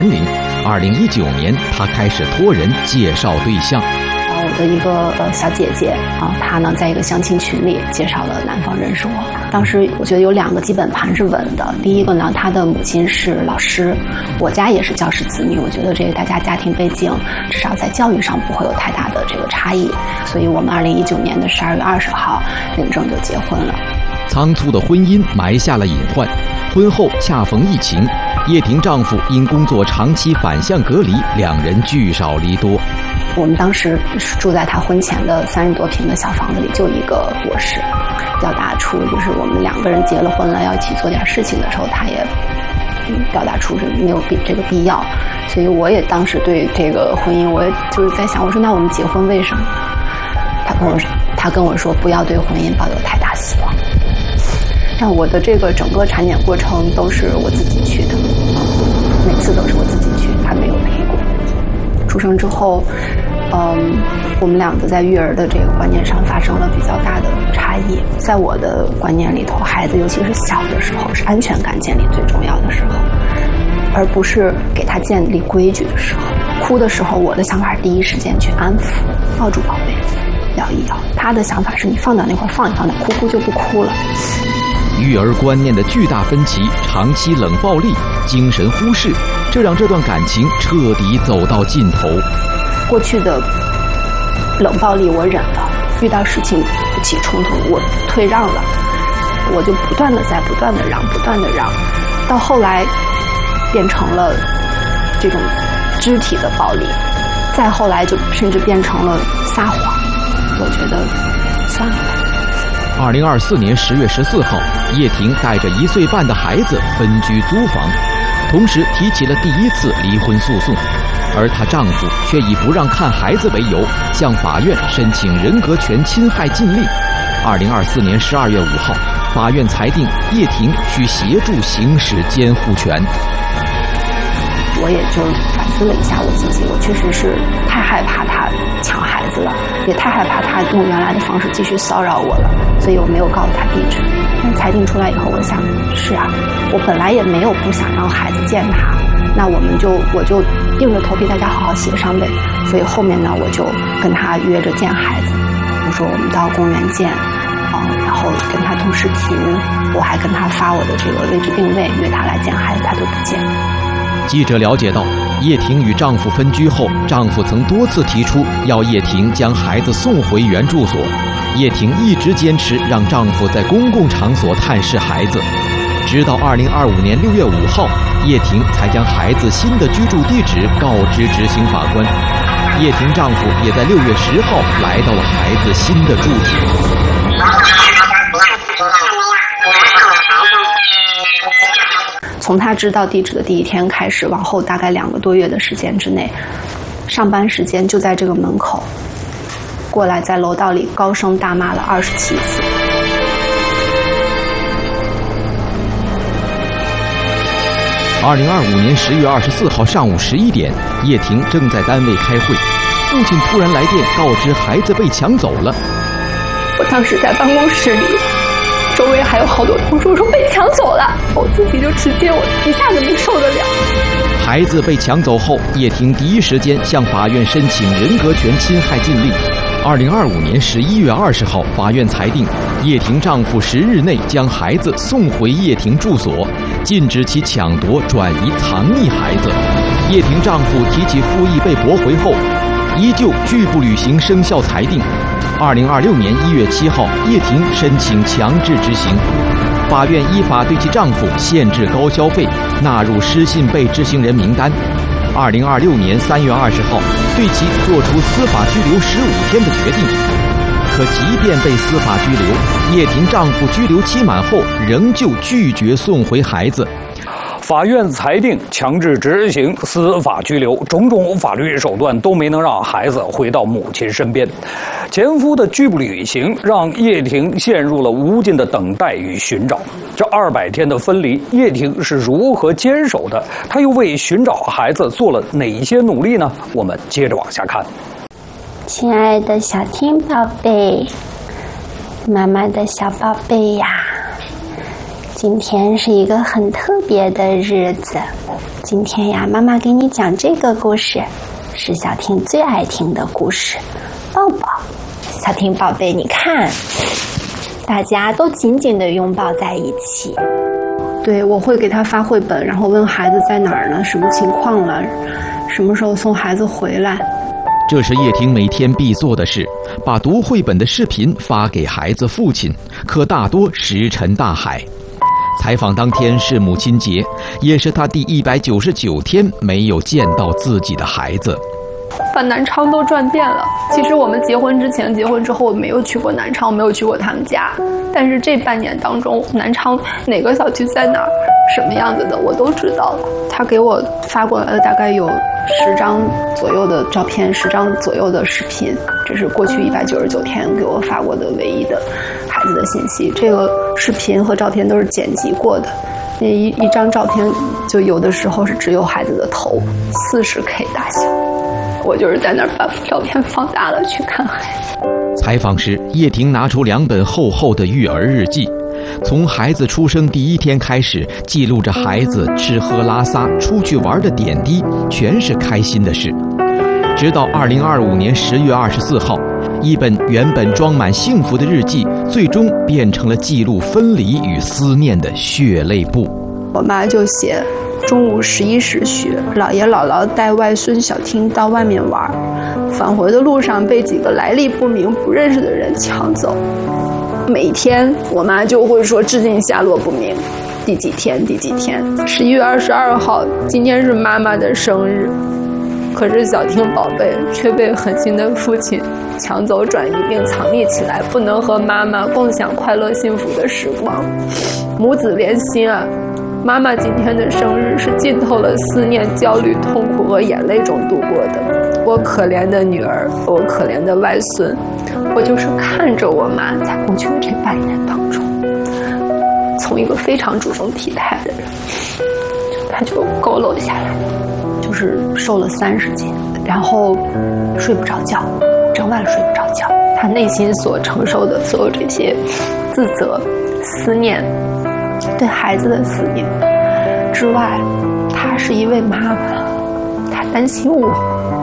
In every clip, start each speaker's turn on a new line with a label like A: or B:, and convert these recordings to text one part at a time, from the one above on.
A: 龄。2019年，他开始托人介绍对象。
B: 我的一个小姐姐啊，她呢在一个相亲群里介绍了男方认识我。当时我觉得有2个基本盘是稳的。第一个呢，她的母亲是老师，我家也是教师子女，我觉得这个大家家庭背景至少在教育上不会有太大的这个差异，所以我们2019年的12月20号领证就结婚了。
A: 仓促的婚姻埋下了隐患，婚后恰逢疫情，叶婷丈夫因工作长期反向隔离，2人聚少离多。
B: 我们当时住在他婚前的30多平的小房子里，就一个卧室。表达出就是我们2个人结了婚了，要一起做点事情的时候，他也表达出是没有这个必要。所以我也当时对这个婚姻，我也就是在想，我说那我们结婚为什么？他跟我说不要对婚姻抱有太大希望。但我的这个整个产检过程都是我自己去的，每次都是我自己去，他没有陪过。出生之后，我们2个在育儿的这个观念上发生了比较大的差异。在我的观念里头，孩子尤其是小的时候，是安全感建立最重要的时候，而不是给他建立规矩的时候。哭的时候，我的想法是第一时间去安抚，抱住宝贝，摇一摇。他的想法是你放到那块放一放，他哭就不哭了。
A: 育儿观念的巨大分歧，长期冷暴力、精神忽视，这让这段感情彻底走到尽头。
B: 过去的冷暴力我忍了，遇到事情不起冲突我退让了，我就不断的让，到后来变成了这种肢体的暴力，再后来就甚至变成了撒谎。我觉得算了吧。
A: 2024年10月14号，叶婷带着1岁半的孩子分居租房，同时提起了第1次离婚诉讼，而她丈夫却以不让看孩子为由，向法院申请人格权侵害禁令。2024年12月5号，法院裁定叶婷需协助行使监护权。
B: 我也就反思了一下我自己，我确实是太害怕他抢孩子了，也太害怕他用原来的方式继续骚扰我了，所以我没有告诉他地址。但裁定出来以后，我想是啊，我本来也没有不想让孩子见他，那我就硬着头皮大家好好协商呗。所以后面呢，我就跟他约着见孩子，我说我们到公园见，然后跟他通视频，我还跟他发我的这个位置定位，约他来见孩子，他都不见。
A: 记者了解到，叶婷与丈夫分居后，丈夫曾多次提出要叶婷将孩子送回原住所，叶婷一直坚持让丈夫在公共场所探视孩子，直到2025年6月5号，叶婷才将孩子新的居住地址告知执行法官。叶婷丈夫也在6月10号来到了孩子新的住址。
B: 从他知道地址的第一天开始，往后大概2个多月的时间之内，上班时间就在这个门口过来，在楼道里高声大骂了27次。
A: 2025年10月24号上午11点，叶婷正在单位开会，父亲突然来电告知孩子被抢走了。
B: 我当时在办公室里，周围还有好多同事，我说被抢走了，我自己就直接我一下子没受得了。
A: 孩子被抢走后，叶婷第一时间向法院申请人格权侵害禁令。2025年11月20号，法院裁定叶婷丈夫10日内将孩子送回叶婷住所，禁止其抢夺、转移、藏匿孩子。叶婷丈夫提起复议被驳回后，依旧拒不履行生效裁定。2026年1月7号，叶婷申请强制执行，法院依法对其丈夫限制高消费，纳入失信被执行人名单。2026年3月20号，对其作出司法拘留15天的决定。可即便被司法拘留，叶婷丈夫拘留期满后，仍旧拒绝送回孩子。
C: 法院裁定强制执行司法拘留，种种法律手段都没能让孩子回到母亲身边。前夫的拒不履行，让叶婷陷入了无尽的等待与寻找。这200天的分离，叶婷是如何坚守的？她又为寻找孩子做了哪些努力呢？我们接着往下看。
D: 亲爱的小天宝贝，妈妈的小宝贝呀，今天是一个很特别的日子， 今天呀，妈妈给你讲这个故事，是小婷最爱听的故事，抱抱。小婷宝贝，你看，大家都紧紧地拥抱在一起。
B: 对，我会给他发绘本，然后问孩子在哪儿呢，什么情况了，什么时候送孩子回来。
A: 这是叶婷每天必做的事，把读绘本的视频发给孩子父亲，可大多石沉大海。采访当天是母亲节，也是她第199天没有见到自己的孩子。
E: 把南昌都转遍了。其实我们结婚之前、结婚之后，我没有去过南昌，没有去过他们家。但是这半年当中，南昌哪个小区在哪儿、什么样子的，我都知道了。他给我发过来了大概有10张左右的照片，10张左右的视频。这是过去199天给我发过的唯一的孩子的信息。这个视频和照片都是剪辑过的。那一张照片就有的时候是只有孩子的头，40K 大小。我就是在那儿把照片放大了去看孩子。
A: 采访时，叶婷拿出2本厚厚的育儿日记，从孩子出生第1天开始，记录着孩子吃喝拉撒、出去玩的点滴，全是开心的事。直到2025年10月24号，一本原本装满幸福的日记，最终变成了记录分离与思念的血泪簿。
E: 我妈就写，中午11时许，姥爷姥姥带外孙小婷到外面玩，返回的路上被几个来历不明、不认识的人抢走。每天我妈就会说至今下落不明，第几天第几天。11月22号，今天是妈妈的生日，可是小婷宝贝却被狠心的父亲抢走、转移并藏匿起来，不能和妈妈共享快乐幸福的时光。母子连心啊！妈妈今天的生日是浸透了思念、焦虑、痛苦和眼泪中度过的。我可怜的女儿，我可怜的外孙，我就是看着我妈在过去的这半年当中，从一个非常注重体态的人，她就佝偻下来，就是瘦了30斤，然后睡不着觉，整晚睡不着觉。她内心所承受的所有这些自责、思念，对孩子的思念之外，她是一位妈妈，她担心我，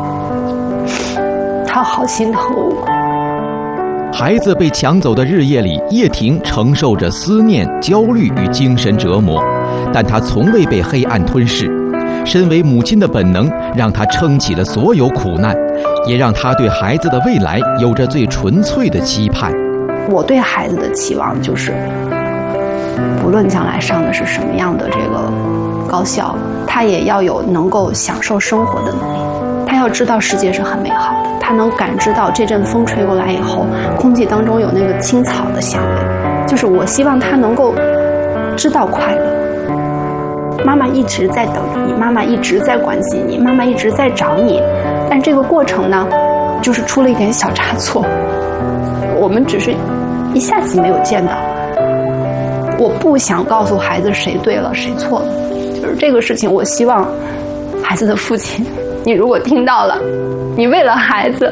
E: 她好心疼我。
A: 孩子被抢走的日夜里，叶婷承受着思念、焦虑与精神折磨，但她从未被黑暗吞噬。身为母亲的本能让她撑起了所有苦难，也让她对孩子的未来有着最纯粹的期盼。
B: 我对孩子的期望就是，不论将来上的是什么样的这个高校，他也要有能够享受生活的能力。他要知道世界是很美好的，他能感知到这阵风吹过来以后，空气当中有那个青草的香味。就是我希望他能够知道快乐。妈妈一直在等你，妈妈一直在关心你，妈妈一直在找你，但这个过程呢，就是出了一点小差错，我们只是一下子没有见到。我不想告诉孩子谁对了谁错了，就是这个事情，我希望孩子的父亲，你如果听到了，你为了孩子，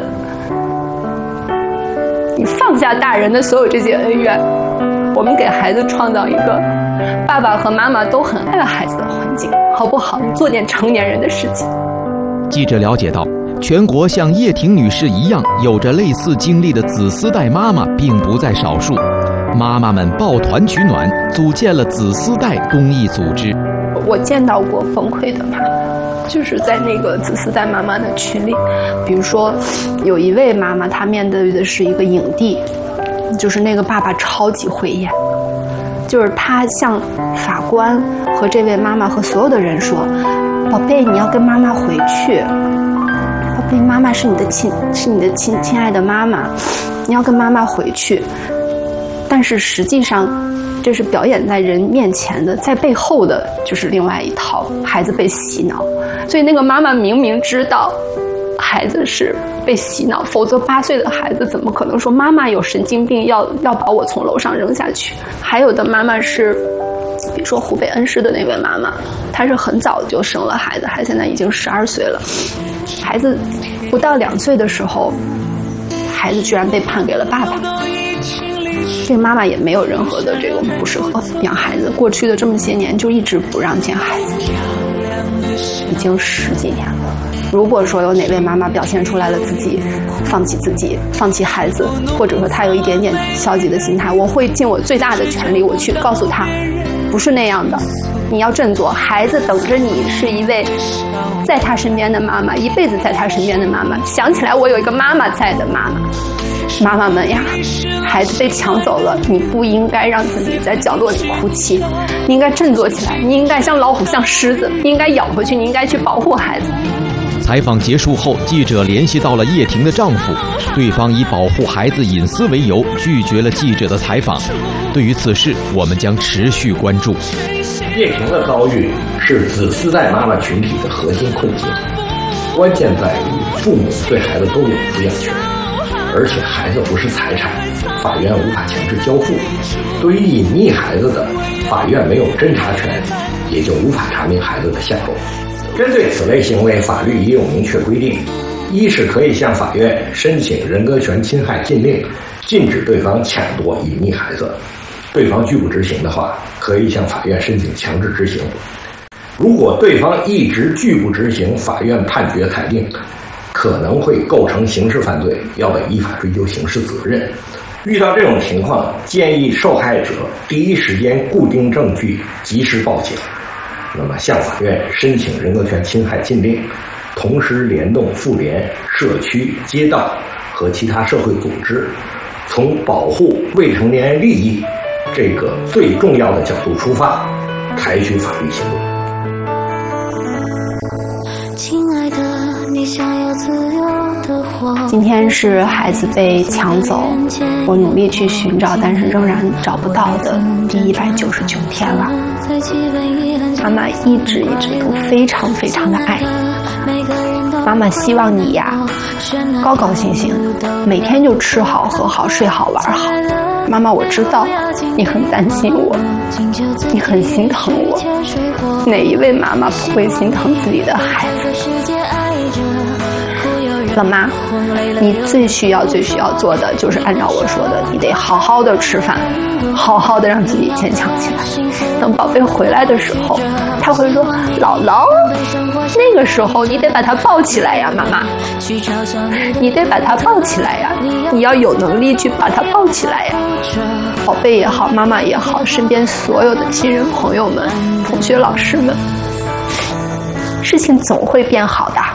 B: 你放下大人的所有这些恩怨，我们给孩子创造一个爸爸和妈妈都很爱孩子的环境，好不好？你做点成年人的事情。
A: 记者了解到，全国像叶婷女士一样有着类似经历的子丝带妈妈并不在少数。妈妈们抱团取暖，组建了子丝带公益组织。
E: 我见到过崩溃的妈妈，就是在那个子丝带妈妈的群里，比如说有一位妈妈，她面对的是一个影帝，就是那个爸爸超级会演，就是他向法官和这位妈妈和所有的人说：“宝贝，你要跟妈妈回去。宝贝，妈妈是你的亲爱的妈妈，你要跟妈妈回去。”但是实际上，这是表演在人面前的，在背后的就是另外一套，孩子被洗脑。所以那个妈妈明明知道孩子是被洗脑，否则8岁的孩子怎么可能说妈妈有神经病，要把我从楼上扔下去？还有的妈妈是，比如说湖北恩施的那位妈妈，她是很早就生了孩子，孩子现在已经12岁了，孩子不到2岁的时候，孩子居然被判给了爸爸。这个妈妈也没有任何的这种不适合养孩子，过去的这么些年就一直不让见孩子。
B: 已经10几年了。如果说有哪位妈妈表现出来了自己放弃孩子，或者说她有一点点消极的心态，我会尽我最大的全力，我去告诉她，不是那样的，你要振作，孩子等着你是一位在他身边的妈妈，一辈子在他身边的妈妈。想起来我有一个妈妈在的妈妈。妈妈们呀，孩子被抢走了，你不应该让自己在角落里哭泣，你应该振作起来，你应该像老虎像狮子，你应该咬回去，你应该去保护孩子。
A: 采访结束后，记者联系到了叶婷的丈夫，对方以保护孩子隐私为由拒绝了记者的采访。对于此事，我们将持续关注。
F: 叶婷的遭遇是子嗣代妈妈群体的核心困境，关键在于父母对孩子都有抚养权，而且孩子不是财产，法院无法强制交付。对于隐匿孩子的，法院没有侦查权，也就无法查明孩子的下落。针对此类行为，法律也有明确规定：一是可以向法院申请人格权侵害禁令，禁止对方抢夺隐匿孩子；对方拒不执行的话，可以向法院申请强制执行。如果对方一直拒不执行法院判决裁定，可能会构成刑事犯罪，要被依法追究刑事责任。遇到这种情况，建议受害者第一时间固定证据，及时报警。那么向法院申请人格权侵害禁令，同时联动妇联、社区、街道和其他社会组织，从保护未成年人利益这个最重要的角度出发，采取法律行动。
B: 亲爱的，你想要自由的活。今天是孩子被抢走，我努力去寻找，但是仍然找不到的第199天了。妈妈一直都非常非常的爱你。妈妈希望你呀，高高兴兴，每天就吃好、喝好、睡好、玩好。妈妈，我知道你很担心我，你很心疼我。哪一位妈妈不会心疼自己的孩子？老妈，你最需要做的就是按照我说的，你得好好的吃饭，好好的让自己坚强起来。等宝贝回来的时候，他会说姥姥，那个时候你得把他抱起来呀，妈妈，你得把他抱起来呀，你要有能力去把他抱起来呀。宝贝也好，妈妈也好，身边所有的亲人朋友们、同学老师们，事情总会变好的。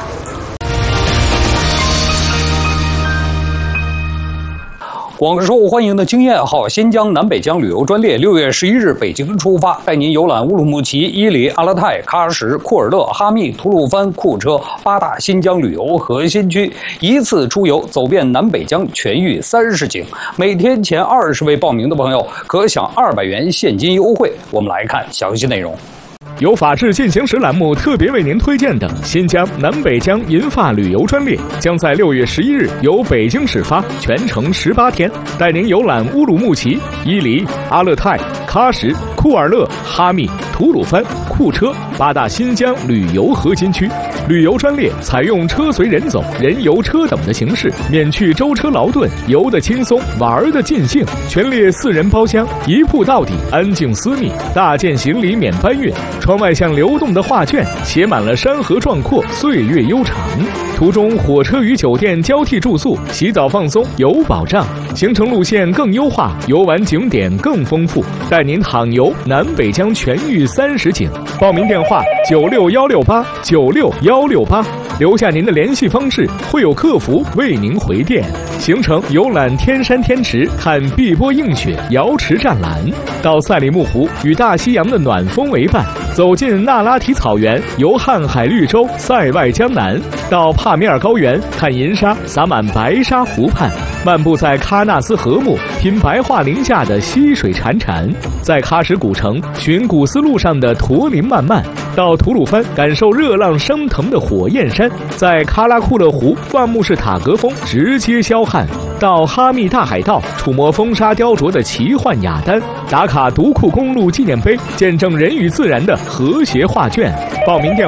C: 广受欢迎的经验号新疆南北疆旅游专列6月11日北京出发，带您游览乌鲁木齐、伊犁、阿勒泰、喀什、库尔勒、哈密、吐鲁番、库车8大新疆旅游核心区，一次出游走遍南北疆全域30景。每天前20位报名的朋友可享200元现金优惠。我们来看详细内容。
G: 由法治进行时栏目特别为您推荐的新疆南北疆银发旅游专列，将在6月11日由北京始发，全程18天，带您游览乌鲁木齐、伊犁、阿勒泰、喀什、库尔勒、哈密、吐鲁番、库车8大新疆旅游核心区。旅游专列采用车随人走、人游车等的形式，免去舟车劳顿，游得轻松，玩得尽兴。全列4人包厢，一铺到底，安静私密，大件行李免搬运。窗外像流动的画卷，写满了山河壮阔，岁月悠长。途中火车与酒店交替住宿，洗澡放松有保障，行程路线更优化，游玩景点更丰富，带您躺游南北疆全域30景。报名电话96168961168，留下您的联系方式，会有客服为您回电。行程游览天山天池，看碧波映雪，瑶池湛蓝；到赛里木湖，与大西洋的暖风为伴；走进那拉提草原，游瀚海绿洲，塞外江南；到帕米尔高原，看银沙洒满白沙湖畔；漫步在喀纳斯河木，品白桦林下的溪水潺潺；在喀什古城寻古丝路上的驼铃漫漫；到吐鲁番感受热浪升腾的火焰山；在喀拉库勒湖万木式塔格峰直接霄汉；到哈密大海道触摸风沙雕琢的奇幻雅丹；打卡独库公路纪念碑，见证人与自然的和谐画卷。报名电话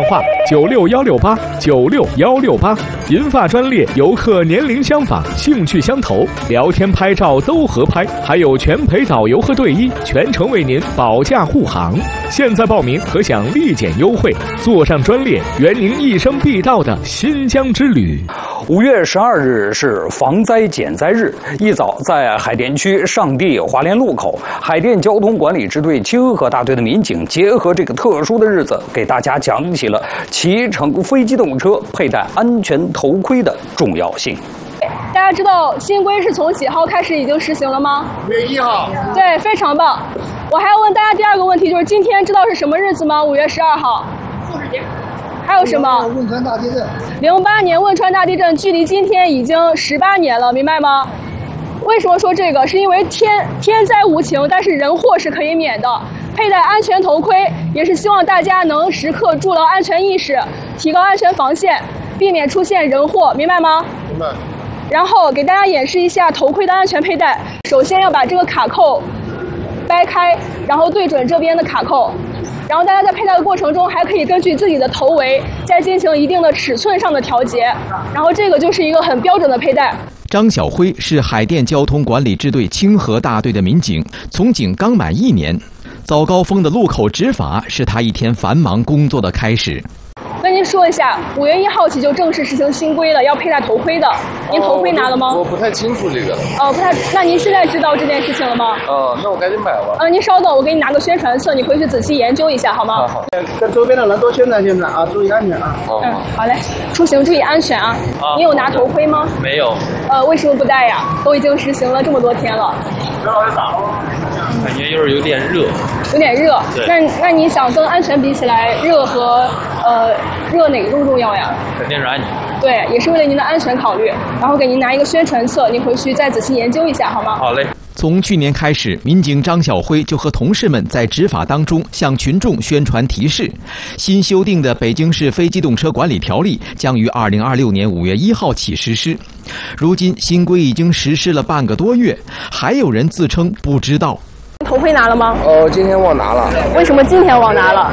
G: 96168，96168。银发专列，游客年龄相仿，兴趣相投，聊天拍照都合拍，还有全陪导游和队医，全程为您保驾护航。现在报名可享立减优惠，坐上专列，圆您一生必到的新疆之旅。
C: 5月12日是防灾减灾日，一早在海淀区上地华联路口，海淀交通管理支队清河大队的民警结合这个特殊的日子，给大家讲起了骑乘非机动车佩戴安全头盔的重要性。
H: 大家知道新规是从几号开始已经实行了吗
I: ？5月1号。
H: 对，非常棒。我还要问大家第二个问题，就是今天知道是什么日子吗？5月12号。
I: 复试节。
H: 还有什么？
I: 汶川大地震。
H: 08年汶川大地震距离今天已经18年了，明白吗？为什么说这个？是因为天灾无情，但是人祸是可以免的。佩戴安全头盔也是希望大家能时刻筑牢安全意识，提高安全防线，避免出现人祸，明白吗？
I: 明白。
H: 然后给大家演示一下头盔的安全佩戴。首先要把这个卡扣掰开，然后对准这边的卡扣。然后大家在佩戴的过程中，还可以根据自己的头围再进行一定的尺寸上的调节。然后这个就是一个很标准的佩戴。
A: 张晓辉是海淀交通管理支队清河大队的民警，从警刚满1年。早高峰的路口执法是他一天繁忙工作的开始。
H: 跟您说一下，5月1号起就正式实行新规了，要佩戴头盔的。您头盔拿了吗？
J: 我不太清楚这个。
H: 不太。那您现在知道这件事情了吗？
J: 那我赶紧买吧。
H: 您稍等，我给你拿个宣传册，你回去仔细研究一下，好吗？
J: 好。
I: 跟周边的人多宣传宣传啊，注意安全啊。
H: 好嘞，出行注意安全啊。你有拿头盔吗？
J: 没有。
H: 为什么不戴呀？都已经实行了这么多天了。
J: 感觉就是有点热。
H: 有点热。那你想跟安全比起来，热和热哪个更重要呀？
J: 肯定是安全。
H: 对，也是为了您的安全考虑。然后给您拿一个宣传册，您回去再仔细研究一下，好吗？
J: 好嘞。
A: 从去年开始，民警张晓辉就和同事们在执法当中向群众宣传提示。新修订的北京市非机动车管理条例将于2026年5月1号起实施。如今新规已经实施了半个多月，还有人自称不知道。
H: 头盔拿了吗？
J: 今天忘拿了。
H: 为什么今天忘拿了？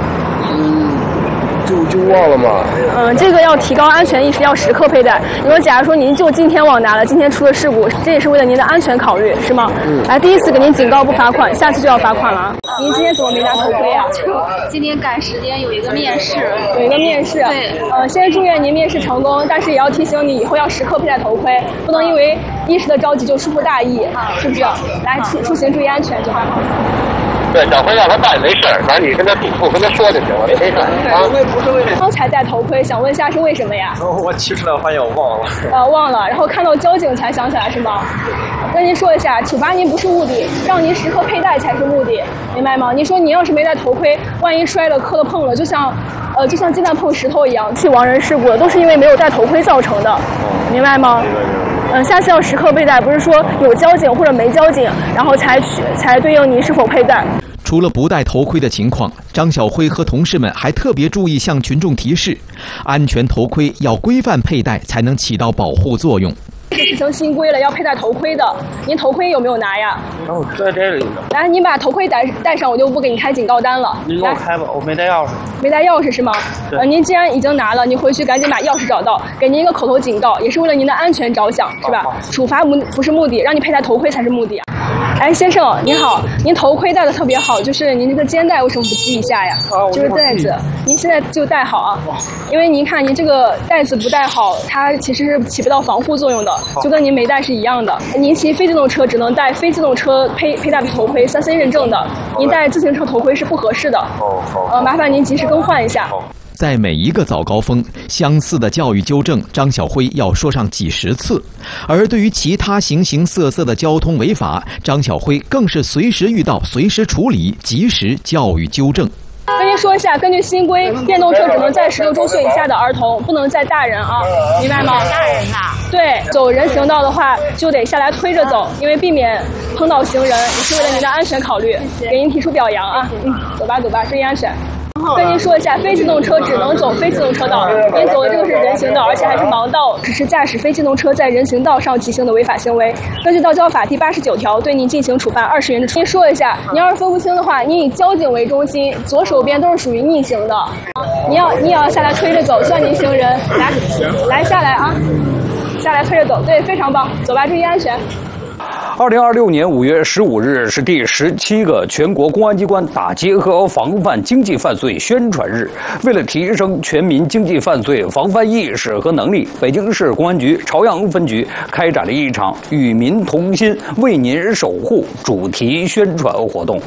J: 就忘了嘛。
H: 这个要提高安全意识，要时刻佩戴。你说，假如说您就今天忘拿了，今天出了事故，这也是为了您的安全考虑，是吗？来，第一次给您警告不罚款，下次就要罚款了。您今天怎么没拿头盔啊？
K: 今天赶时间，有一个面试。
H: 有一个面试。
K: 对。
H: 先祝愿您面试成功，但是也要提醒你以后要时刻佩戴头盔，不能因为一时的着急就疏忽大意，是不是？来，出行注意安全就还好。
J: 对，小辉让他戴没事儿，反正你跟他嘱咐跟他说就行了，没事啊。
I: 不是为了。
H: 刚才戴头盔，想问一下是为什么呀？
J: 我骑出来发现我忘了。
H: 忘了，然后看到交警才想起来是吗？跟您说一下，处罚您不是目的，让您时刻佩戴才是目的，明白吗？您说您要是没戴头盔，万一摔了、磕了、碰了，就像鸡蛋碰石头一样，亡人事故的都是因为没有戴头盔造成的，明白吗？下次要时刻佩戴，不是说有交警或者没交警，然后才对应您是否佩戴。
A: 除了不戴头盔的情况，张晓辉和同事们还特别注意向群众提示，安全头盔要规范佩戴才能起到保护作用。
H: 是实行新规了，要佩戴头盔的。您头盔有没有拿呀？
J: 在这里呢。
H: 来，您把头盔戴上，我就不给你开警告单了。
J: 您给我开吧，我没带钥匙。
H: 没带钥匙是吗？您既然已经拿了，您回去赶紧把钥匙找到，给您一个口头警告，也是为了您的安全着想，是吧？处罚不是目的，让你佩戴头盔才是目的。哎，先生您好，您头盔戴的特别好，就是您这个肩带为什么不系一下呀？就是带子，您现在就戴好啊，因为您看您这个带子不戴好，它其实是起不到防护作用的，就跟您没戴是一样的。您骑非机动车只能戴非机动车佩戴头盔3C 认证的，您戴自行车头盔是不合适的。麻烦您及时更换一下。
A: 在每一个早高峰，相似的教育纠正，张晓辉要说上几十次；而对于其他形形色色的交通违法，张晓辉更是随时遇到随时处理，及时教育纠正。
H: 跟您说一下，根据新规，电动车只能载16周岁以下的儿童，不能载大人啊，明白吗？
K: 大人呐。
H: 对，走人行道的话，就得下来推着走，因为避免碰到行人，也是为了您的安全考虑，给您提出表扬啊。走吧，注意安全。 跟您说一下，非机动车只能走非机动车道，您走的这个是人行道，而且还是盲道，只是驾驶非机动车在人行道上骑行的违法行为。根据道交法第89条，对您进行处罚20元的。您说一下，您要是分不清的话，您以交警为中心，左手边都是属于逆行的，你也要下来推着走，算您行人。来下来啊，下来推着走，对，非常棒，走吧，注意安全。
C: 2026年5月15日是第17个全国公安机关打击和防范经济犯罪宣传日。为了提升全民经济犯罪防范意识和能力，北京市公安局朝阳分局开展了一场“与民同心，为您守护”主题宣传活动。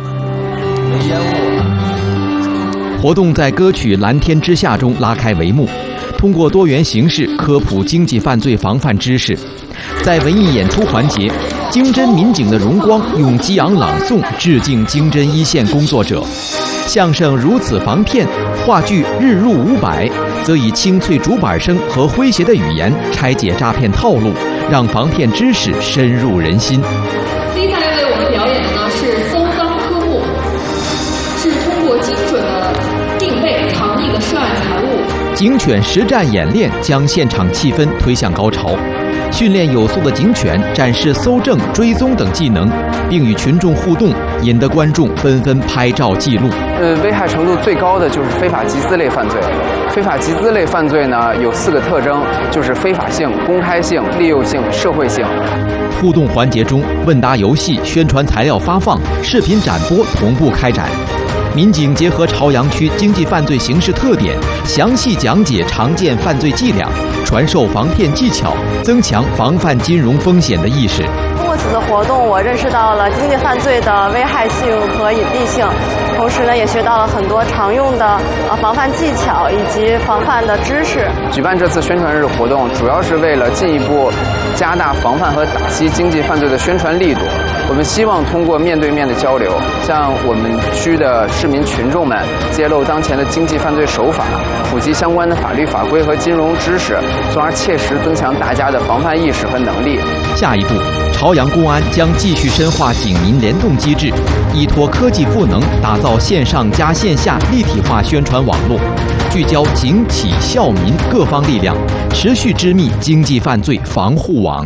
A: 活动在歌曲《蓝天之下》中拉开帷幕，通过多元形式科普经济犯罪防范知识。在文艺演出环节，经侦民警的荣光用激昂朗诵致敬经侦一线工作者。相声《如此防骗》，话剧《日入500》则以清脆竹板声和诙谐的语言拆解诈骗套路，让防骗知识深入人心。
K: 接下来为我们表演的呢是搜赃科目，是通过精准的定位藏匿的涉案财物。
A: 警犬实战演练将现场气氛推向高潮。训练有素的警犬展示搜证、追踪等技能，并与群众互动，引得观众纷纷拍照记录。
L: 危害程度最高的就是非法集资类犯罪。非法集资类犯罪呢，有4个特征，就是非法性、公开性、利诱性、社会性。
A: 互动环节中，问答游戏、宣传材料发放、视频展播同步开展。民警结合朝阳区经济犯罪形势特点，详细讲解常见犯罪伎俩，传授防骗技巧，增强防范金融风险的意识。
M: 通过此次活动，我认识到了经济犯罪的危害性和隐蔽性，同时呢，也学到了很多常用的防范技巧以及防范的知识。
L: 举办这次宣传日活动，主要是为了进一步加大防范和打击经济犯罪的宣传力度。我们希望通过面对面的交流，向我们区的市民群众们揭露当前的经济犯罪手法，普及相关的法律法规和金融知识，从而切实增强大家的防范意识和能力。
A: 下一步，朝阳公安将继续深化警民联动机制，依托科技赋能，打造线上加线下立体化宣传网络，聚焦警企校民各方力量，持续织密经济犯罪防护网。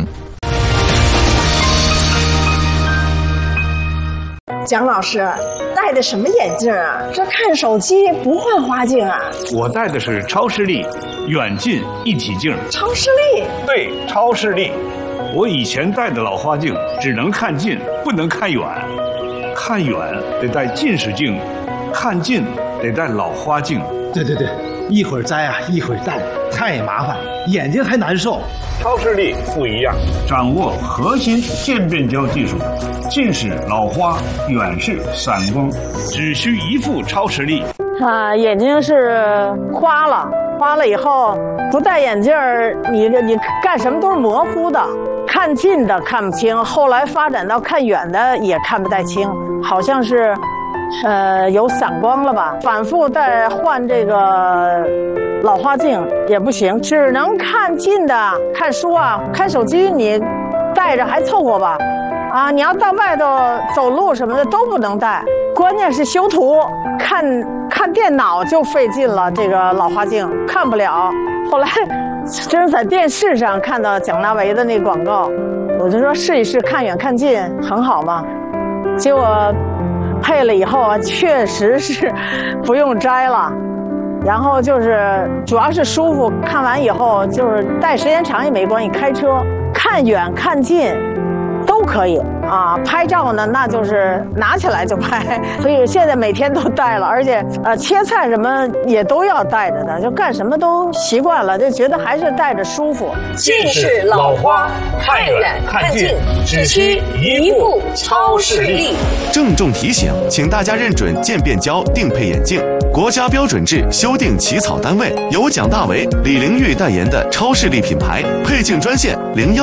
N: 蒋老师戴的什么眼镜啊？这看手机不换花镜啊？
O: 我戴的是超视力远近一体镜。
N: 超视力？
O: 对，超视力。我以前戴的老花镜只能看近，不能看远。看远得戴近视镜，看近得戴老花镜。
P: 对，一会儿摘啊，一会儿戴，太麻烦，眼睛还难受。
O: 超视力不一样，掌握核心渐变焦技术，近视、老花、远视、散光，只需一副超视力。
N: 眼睛是花了以后不戴眼镜儿，你干什么都是模糊的，看近的看不清，后来发展到看远的也看不太清，好像是有散光了吧？反复再换这个老花镜也不行，只能看近的。看书啊，看手机你带着还凑合吧，啊，你要到外头走路什么的都不能带。关键是修图，看电脑就费劲了，这个老花镜看不了。后来真是在电视上看到蒋大为的那广告，我就说试一试，看远看近很好嘛。结果配了以后啊，确实是不用摘了，然后就是主要是舒服，看完以后就是戴时间长也没关系，开车看远看近都可以啊。拍照呢，那就是拿起来就拍，所以现在每天都戴了，而且切菜什么也都要戴着的，就干什么都习惯了，就觉得还是戴着舒服。
O: 近视、老花，看远看近，只需一副超视力。
Q: 郑重提醒，请大家认准渐变焦定配眼镜，国家标准制修订起草单位，由蒋大为、李玲玉代言的超视力品牌。配镜专线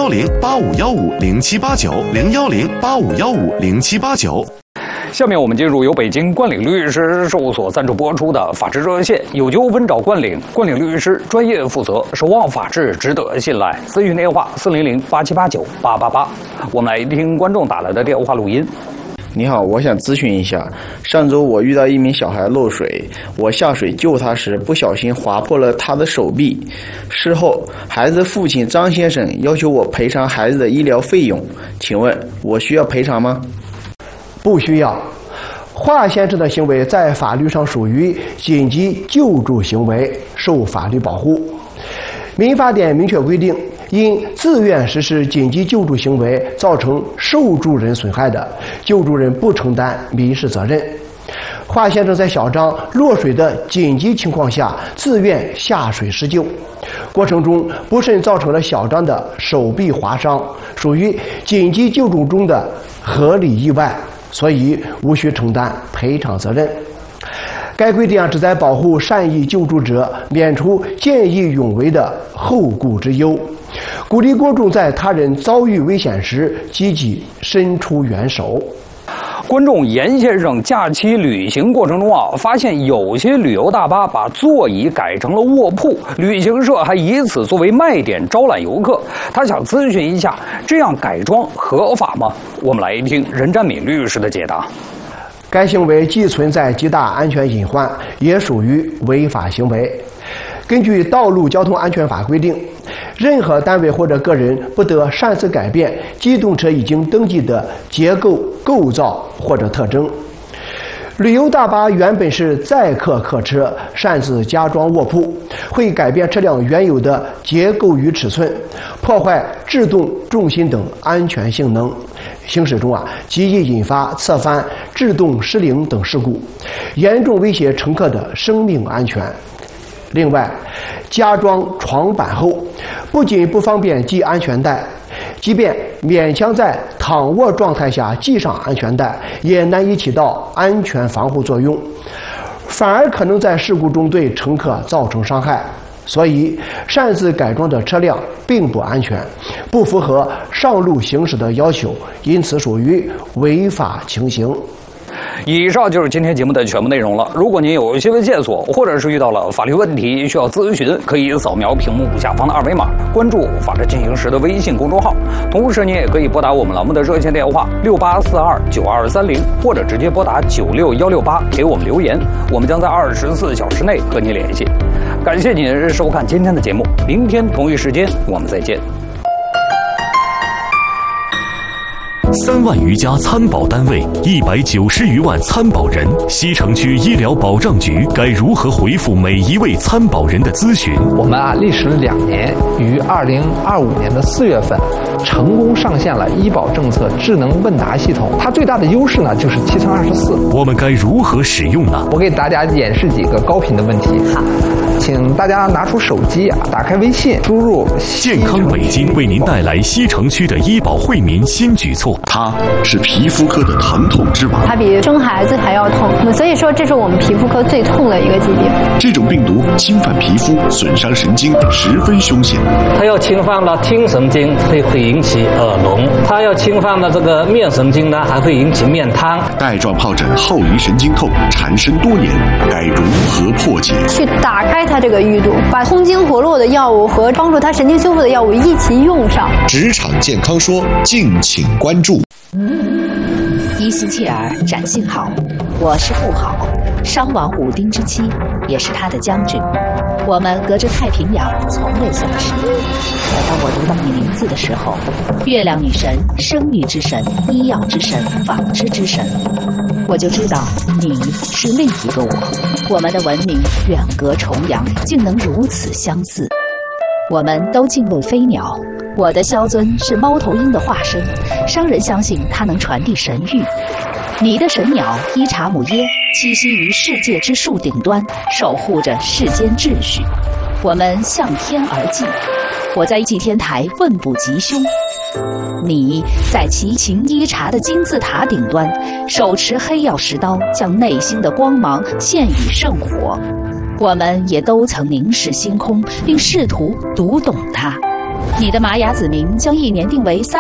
Q: 010-8515-0789，010-8515-0789。
C: 下面我们进入由北京冠岭律师事务所赞助播出的法治热线，有纠纷找冠岭，冠岭律师专业负责，守望法治，值得信赖。咨询电话400-8789-888。我们来听观众打来的电话录音。
I: 你好，我想咨询一下，上周我遇到一名小孩落水，我下水救他时不小心划破了他的手臂。事后，孩子父亲张先生要求我赔偿孩子的医疗费用，请问我需要赔偿吗？
R: 不需要。华先生的行为在法律上属于紧急救助行为，受法律保护。民法典明确规定，因自愿实施紧急救助行为造成受助人损害的，救助人不承担民事责任。华先生在小张落水的紧急情况下自愿下水施救，过程中不慎造成了小张的手臂划伤，属于紧急救助中的合理意外，所以无需承担赔偿责任。该规定旨在保护善意救助者免除见义勇为的后顾之忧，鼓励公众在他人遭遇危险时积极伸出援手。
C: 观众严先生假期旅行过程中发现有些旅游大巴把座椅改成了卧铺，旅行社还以此作为卖点招揽游客。他想咨询一下，这样改装合法吗？我们来听任占敏律师的解答。
R: 该行为既存在极大安全隐患，也属于违法行为。根据《道路交通安全法》规定，任何单位或者个人不得擅自改变机动车已经登记的结构、构造或者特征。旅游大巴原本是载客客车，擅自加装卧铺，会改变车辆原有的结构与尺寸，破坏制动、重心等安全性能。行驶中极易引发侧翻、制动失灵等事故，严重威胁乘客的生命安全。另外，加装床板后，不仅不方便系安全带，即便勉强在躺卧状态下系上安全带，也难以起到安全防护作用，反而可能在事故中对乘客造成伤害。所以，擅自改装的车辆并不安全，不符合上路行驶的要求，因此属于违法情形。
C: 以上就是今天节目的全部内容了。如果您有新闻线索，或者是遇到了法律问题需要咨询，可以扫描屏幕下方的二维码，关注“法治进行时”的微信公众号。同时，您也可以拨打我们栏目的热线电话68429230，或者直接拨打96168给我们留言，我们将在24小时内和您联系。感谢您收看今天的节目，明天同一时间我们再见。
S: 3万余家参保单位，190余万参保人，西城区医疗保障局该如何回复每一位参保人的咨询？
T: 我们历时2年，于2025年的4月份，成功上线了医保政策智能问答系统。它最大的优势呢，就是7×24。
S: 我们该如何使用呢？
T: 我给大家演示几个高频的问题。好，请大家拿出手机打开微信，输入
S: 健康北京，为您带来西城区的医保惠民新举措。
Q: 它是皮肤科的疼痛之王，
U: 它比生孩子还要痛，所以说这是我们皮肤科最痛的一个疾病。
Q: 这种病毒侵犯皮肤，损伤神经，十分凶险。
V: 它要侵犯了听神经，会引起耳聋；它要侵犯了这个面神经呢，还会引起面瘫。
Q: 带状疱疹后遗神经痛缠身多年，该如何破解？
U: 去打开它这个淤堵，把通经活络的药物和帮助它神经修复的药物一起用上。
Q: 职场健康说，敬请关注。
W: 伊西切尔展信好，我是妇好，商王武丁之妻，也是他的将军。我们隔着太平洋从未相识，可当我读到你名字的时候，月亮女神、生育之神、医药之神、纺织之神，我就知道你是另一个我。我们的文明远隔重洋，竟能如此相似。我们都敬畏飞鸟，我的萧尊是猫头鹰的化身，商人相信它能传递神谕。你的神鸟伊查姆耶栖息于世界之树顶端，守护着世间秩序。我们向天而祭，我在祭天台问卜吉凶，你在齐秦伊察的金字塔顶端，手持黑曜石刀，将内心的光芒献与圣火。我们也都曾凝视星空，并试图读懂它。你的玛雅子民将一年定为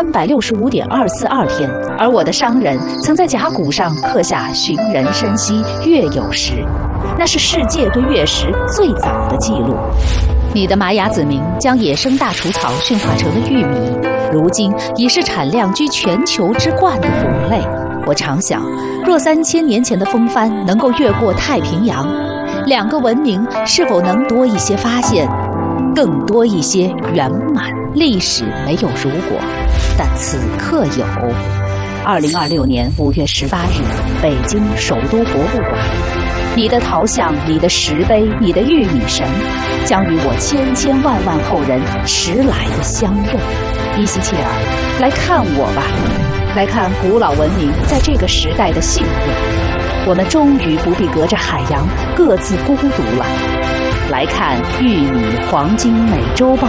W: 365.242天，而我的商人曾在甲骨上刻下寻人深溪月有时，那是世界对月食最早的记录。你的玛雅子民将野生大除草驯化成了玉米，如今已是产量居全球之冠的谷类。 我常想，若3000年前的风帆能够越过太平洋，2个文明是否能多一些发现，更多一些圆满？历史没有如果，但此刻有。2026年5月18日，北京首都博物馆，你的陶像、你的石碑、你的玉米神，将与我千千万万后人迟来的相认。伊西切尔，来看我吧，来看古老文明在这个时代的幸福。我们终于不必隔着海洋各自孤独了。来看玉米黄金美洲豹